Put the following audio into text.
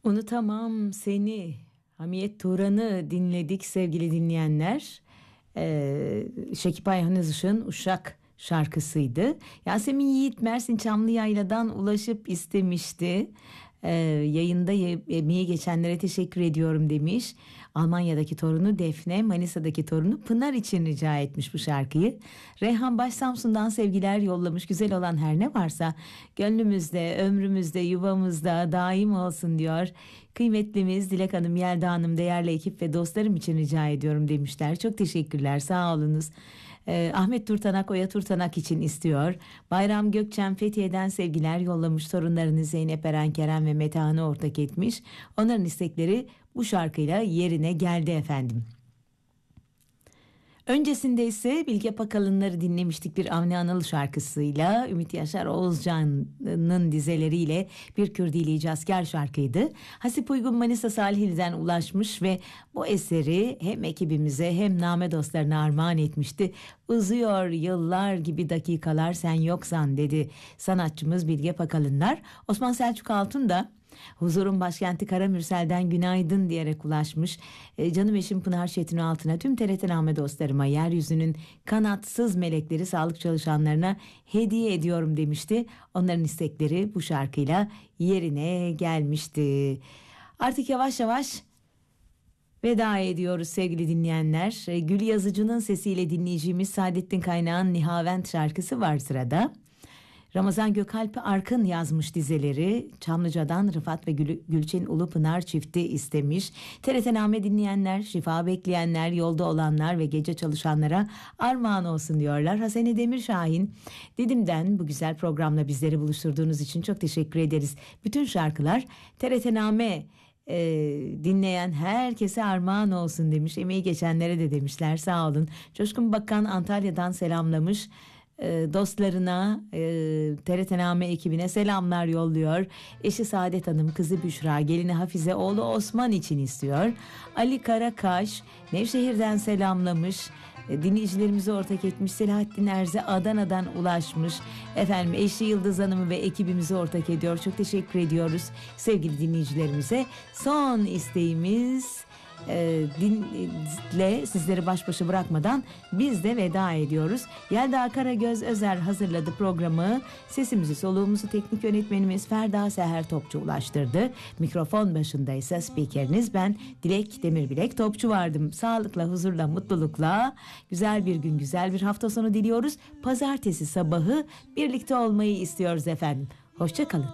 Unutamam seni. Hamiyet Turan'ı dinledik sevgili dinleyenler. Şekip Ayhan Özışık'ın Uşak şarkısıydı. Yasemin Yiğit Mersin Çamlıyayla'dan ulaşıp istemişti. Yayında emeği geçenlere teşekkür ediyorum demiş. Almanya'daki torunu Defne, Manisa'daki torunu Pınar için rica etmiş bu şarkıyı. Reyhan Başsamsun'dan sevgiler yollamış. Güzel olan her ne varsa gönlümüzde, ömrümüzde, yuvamızda daim olsun diyor. Kıymetlimiz Dilek Hanım, Yelda Hanım, değerli ekip ve dostlarım için rica ediyorum demişler. Çok teşekkürler, sağ olunuz. Ahmet Turtanak, Oya Turtanak için istiyor. Bayram Gökçen Fethiye'den sevgiler yollamış. Sorunlarını Zeynep Eren, Kerem ve Metehan'ı ortak etmiş. Onların istekleri bu şarkıyla yerine geldi efendim. Öncesinde ise Bilge Pakalınları dinlemiştik bir Avni Anıl şarkısıyla. Ümit Yaşar Oğuzcan'ın dizeleriyle bir Kürdili asker şarkıydı. Hasip Uygun Manisa Salihli'den ulaşmış ve bu eseri hem ekibimize hem name dostlarına armağan etmişti. Uzuyor yıllar gibi dakikalar sen yoksan dedi sanatçımız Bilge Pakalınlar. Osman Selçuk Altun da huzurun başkenti Karamürsel'den günaydın diyerek ulaşmış. Canım eşim Pınar Çetin Altın'a, tüm TRT-Name dostlarıma, yeryüzünün kanatsız melekleri, sağlık çalışanlarına hediye ediyorum demişti. Onların istekleri bu şarkıyla yerine gelmişti. Artık yavaş yavaş veda ediyoruz sevgili dinleyenler. Gül Yazıcı'nın sesiyle dinleyeceğimiz Saadettin Kaynağ'ın Nihavent şarkısı var sırada. Ramazan Gökalp Arkın yazmış dizeleri. Çamlıca'dan Rıfat ve Gülçin Ulupınar çifti istemiş. TRT-Name dinleyenler, şifa bekleyenler, yolda olanlar ve gece çalışanlara armağan olsun diyorlar. Hasene Demirşahin, Didim'den bu güzel programla bizleri buluşturduğunuz için çok teşekkür ederiz. Bütün şarkılar TRT-Name dinleyen herkese armağan olsun demiş. Emeği geçenlere de demişler, sağ olun. Coşkun Bakan Antalya'dan selamlamış. Dostlarına, TRT-Name ekibine selamlar yolluyor. Eşi Saadet Hanım, kızı Büşra, gelini Hafize, oğlu Osman için istiyor. Ali Karakaş Nevşehir'den selamlamış. Dinleyicilerimize ortak etmiş. Selahattin Erze Adana'dan ulaşmış. Efendim eşi Yıldız Hanım'ı ve ekibimizi ortak ediyor. Çok teşekkür ediyoruz sevgili dinleyicilerimize. Son isteğimiz dinle sizleri baş başa bırakmadan biz de veda ediyoruz. Yelda Karagöz Özer hazırladı programı. Sesimizi soluğumuzu teknik yönetmenimiz Ferda Seher Topçu ulaştırdı. Mikrofon başında ise spikeriniz ben Dilek Demirbilek Topçu vardım. Sağlıkla, huzurla, mutlulukla güzel bir gün, güzel bir hafta sonu diliyoruz. Pazartesi sabahı birlikte olmayı istiyoruz efendim. Hoşça kalın.